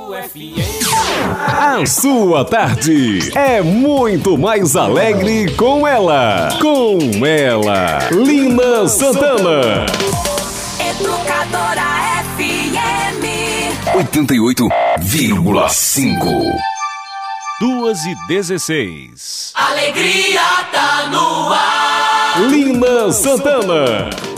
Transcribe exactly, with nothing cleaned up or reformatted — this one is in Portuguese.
A sua tarde é muito mais alegre com ela. Com ela, Lina Santana. Educadora F M oitenta e oito vírgula cinco. Duas e dezesseis. Alegria tá no ar. Lina Santana.